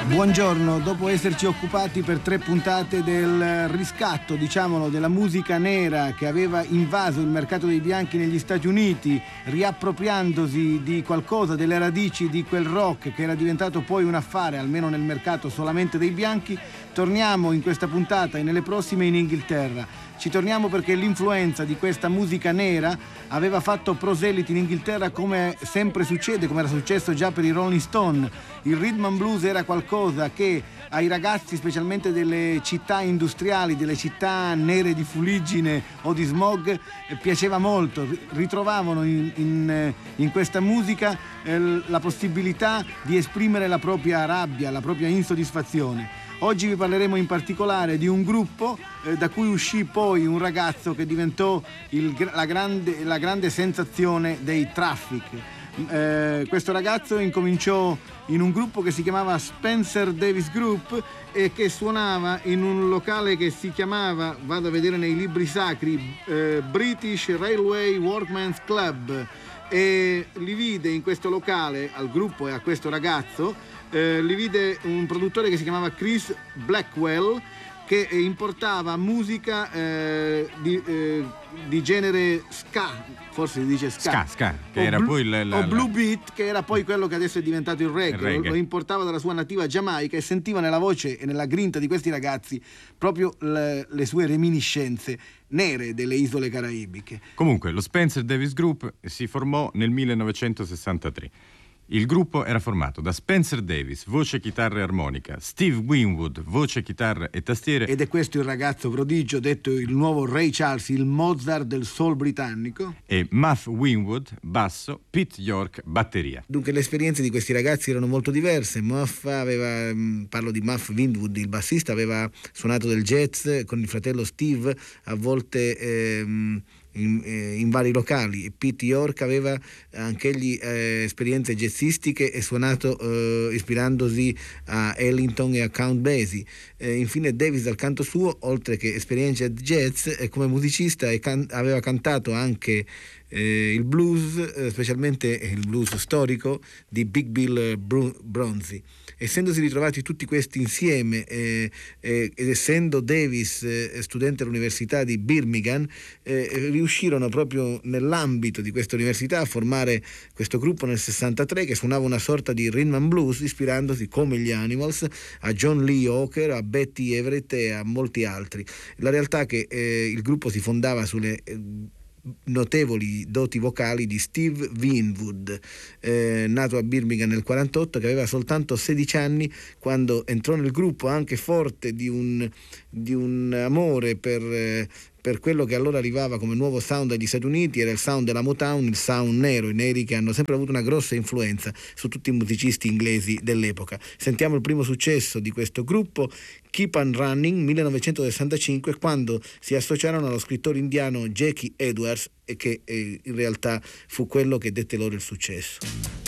Buongiorno, dopo esserci occupati per 3 puntate del riscatto, diciamolo, della musica nera che aveva invaso il mercato dei bianchi negli Stati Uniti, riappropriandosi di qualcosa delle radici di quel rock che era diventato poi un affare, almeno nel mercato solamente dei bianchi, torniamo in questa puntata e nelle prossime in Inghilterra. Ci torniamo perché l'influenza di questa musica nera aveva fatto proseliti in Inghilterra, come sempre succede, come era successo già per i Rolling Stone. Il rhythm and blues era qualcosa che ai ragazzi, specialmente delle città industriali, delle città nere di fuliggine o di smog, piaceva molto. Ritrovavano in questa musica la possibilità di esprimere la propria rabbia, la propria insoddisfazione. Oggi vi parleremo in particolare di un gruppo da cui uscì poi un ragazzo che diventò la grande sensazione dei Traffic. Questo ragazzo incominciò in un gruppo che si chiamava Spencer Davis Group e che suonava in un locale che si chiamava, vado a vedere nei libri sacri, British Railway Workmen's Club, e li vide in questo locale, al gruppo e a questo ragazzo, li vide un produttore che si chiamava Chris Blackwell, che importava musica di genere ska, forse si dice ska, che era poi o blue beat, che era poi quello che adesso è diventato il reggae. Lo importava dalla sua nativa Giamaica e sentiva nella voce e nella grinta di questi ragazzi proprio le sue reminiscenze nere delle isole caraibiche. Comunque lo Spencer Davis Group si formò nel 1963. Il gruppo era formato da Spencer Davis, voce, chitarra e armonica, Steve Winwood, voce, chitarra e tastiere. Ed è questo il ragazzo prodigio, detto il nuovo Ray Charles, il Mozart del soul britannico. E Muff Winwood, basso, Pete York, batteria. Dunque le esperienze di questi ragazzi erano molto diverse. Muff aveva, parlo di Muff Winwood, il bassista, aveva suonato del jazz con il fratello Steve, a volte in vari locali, e Pete York aveva anch'egli esperienze jazzistiche e suonato ispirandosi a Ellington e a Count Basie. Infine Davis, dal canto suo, oltre che esperienze jazz, come musicista aveva cantato anche il blues, specialmente il blues storico di Big Bill Bronzy. Essendosi ritrovati tutti questi insieme ed essendo Davis studente all'università di Birmingham, riuscirono proprio nell'ambito di questa università a formare questo gruppo nel 63 che suonava una sorta di rhythm and blues, ispirandosi, come gli Animals, a John Lee Hooker, a Betty Everett e a molti altri. La realtà è che il gruppo si fondava sulle notevoli doti vocali di Steve Winwood, nato a Birmingham nel 48, che aveva soltanto 16 anni quando entrò nel gruppo, anche forte di un amore per quello che allora arrivava come nuovo sound dagli Stati Uniti. Era il sound della Motown, il sound nero, i neri che hanno sempre avuto una grossa influenza su tutti i musicisti inglesi dell'epoca. Sentiamo il primo successo di questo gruppo, Keep on Running, 1965, quando si associarono allo scrittore indiano Jackie Edwards, e che in realtà fu quello che dette loro il successo.